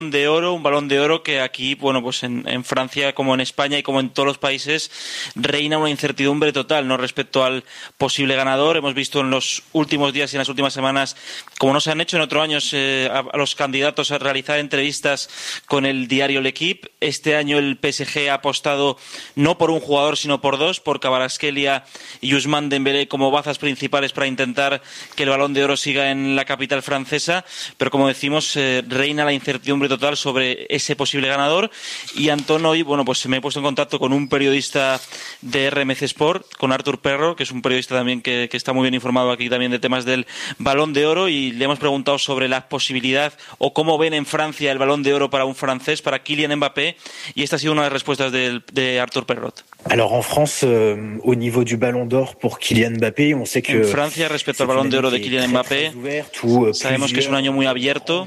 de oro, un balón de oro que aquí, bueno, pues en Francia como en España y como en todos los países reina una incertidumbre total, ¿no?, respecto al posible ganador. Hemos visto en los últimos días y en las últimas semanas, como no se han hecho en otros años, a los candidatos a realizar entrevistas con el diario L'Équipe. Este año el PSG ha apostado no por un jugador sino por dos, por Kvaratskhelia y Ousmane Dembélé como bazas principales para intentar que el balón de oro siga en la capital francesa, pero como decimos, reina la incertidumbre total sobre ese posible ganador. Y Antón, hoy, bueno, pues me he puesto en contacto con un periodista de RMC Sport, con Artur Perro, que es un periodista también que está muy bien informado aquí también de temas del Balón de Oro, y le hemos preguntado sobre la posibilidad o cómo ven en Francia el Balón de Oro para un francés, para Kylian Mbappé, y esta ha sido una de las respuestas de Artur Perrot. Alors en France, au niveau du Ballon d'Or pour Kylian Mbappé, on sait que en Francia, respecto al Balón de Oro de Kylian Mbappé, sabemos que es un año muy abierto.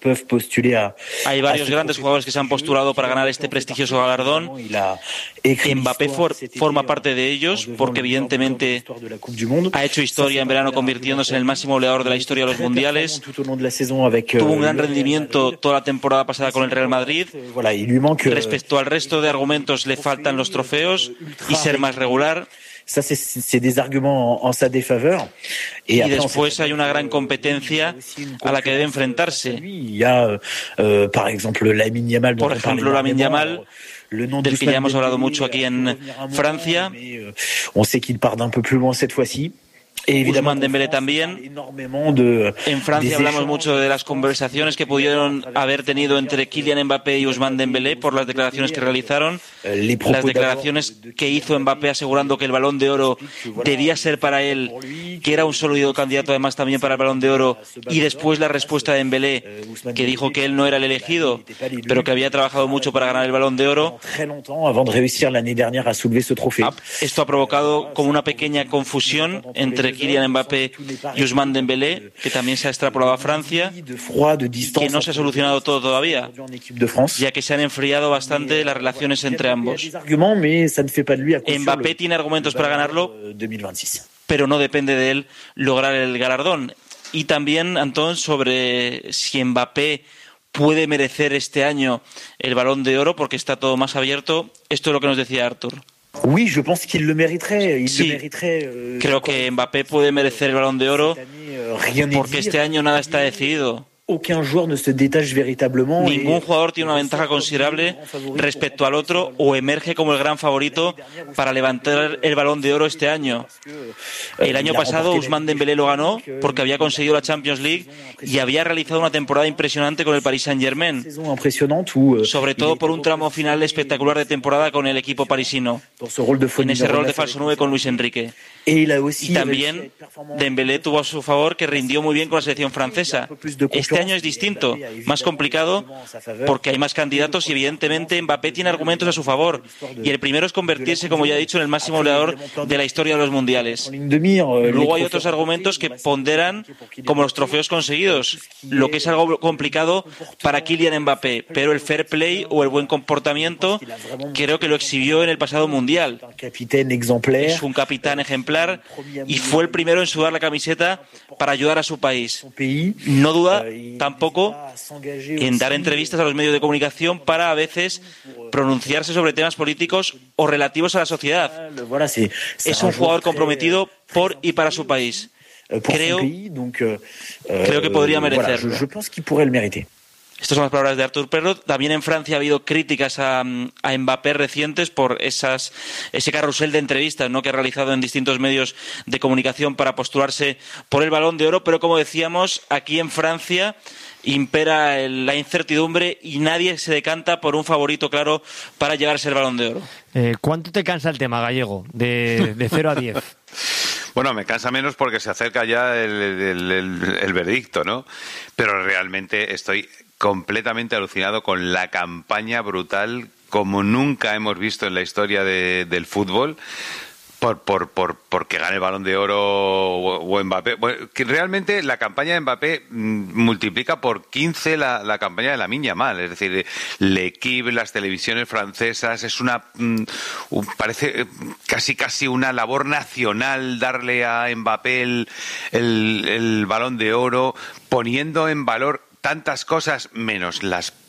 Hay varios grandes jugadores que se han postulado para ganar este prestigioso galardón. Mbappé forma parte de ellos porque evidentemente ha hecho historia en verano convirtiéndose en el máximo goleador de la historia de los mundiales. Tuvo un gran rendimiento toda la temporada pasada con el Real Madrid. Respecto al resto de argumentos, le faltan los trofeos y ser más regular. Ça, c'est des arguments en sa défaveur. Y después hay una gran competencia a la que debe enfrentarse. Por ejemplo, Lamine Yamal, del que ya hemos hablado mucho aquí en Francia. On sait qu'il part d'un peu plus loin cette fois-ci. Ousmane Dembélé también. En Francia hablamos mucho de las conversaciones que pudieron haber tenido entre Kylian Mbappé y Ousmane Dembélé por las declaraciones que realizaron, las declaraciones que hizo Mbappé asegurando que el Balón de Oro debía ser para él, que era un sólido candidato además también para el Balón de Oro, y después la respuesta de Dembélé, que dijo que él no era el elegido, pero que había trabajado mucho para ganar el Balón de Oro. Esto ha provocado como una pequeña confusión entre Kylian Mbappé y Ousmane Dembélé, que también se ha extrapolado a Francia, que no se ha solucionado todo todavía, ya que se han enfriado bastante las relaciones entre ambos. Mbappé tiene argumentos para ganarlo, pero no depende de él lograr el galardón. Y también, Antón, sobre si Mbappé puede merecer este año el Balón de Oro, porque está todo más abierto. Esto es lo que nos decía Artur. Oui, je pense qu'il le mériterait. Creo que Mbappé puede merecer el Balón de Oro porque este año nada está decidido. Ningún jugador tiene una ventaja considerable respecto al otro o emerge como el gran favorito para levantar el Balón de Oro este año. El año pasado Ousmane Dembélé lo ganó porque había conseguido la Champions League y había realizado una temporada impresionante con el Paris Saint-Germain, sobre todo por un tramo final espectacular de temporada con el equipo parisino, en ese rol de falso 9 con Luis Enrique. Y también Dembélé tuvo a su favor que rindió muy bien con la selección francesa. Este año es distinto, más complicado, porque hay más candidatos y evidentemente Mbappé tiene argumentos a su favor. Y el primero es convertirse, como ya he dicho, en el máximo goleador de la historia de los mundiales. Luego hay otros argumentos que ponderan como los trofeos conseguidos, lo que es algo complicado para Kylian Mbappé, pero el fair play o el buen comportamiento creo que lo exhibió en el pasado mundial. Es un capitán ejemplar y fue el primero en sudar la camiseta para ayudar a su país. No duda tampoco en dar entrevistas a los medios de comunicación para a veces pronunciarse sobre temas políticos o relativos a la sociedad. Es un jugador comprometido por y para su país. Creo que podría merecerlo. Estas son las palabras de Artur Perrot. También en Francia ha habido críticas a Mbappé recientes por ese carrusel de entrevistas, ¿no?, que ha realizado en distintos medios de comunicación para postularse por el Balón de Oro. Pero como decíamos, aquí en Francia impera la incertidumbre y nadie se decanta por un favorito claro para llevarse el Balón de Oro. ¿Cuánto te cansa el tema, Gallego? De 0 a 10. Bueno, me cansa menos porque se acerca ya el veredicto, ¿no? Pero realmente estoy completamente alucinado con la campaña brutal como nunca hemos visto en la historia del fútbol porque gane el Balón de Oro o Mbappé. Bueno, que realmente la campaña de Mbappé multiplica por 15 la campaña de Lamine Yamal. Es decir, L'Équipe, las televisiones francesas, es parece casi una labor nacional darle a Mbappé el Balón de Oro, poniendo en valor tantas cosas menos las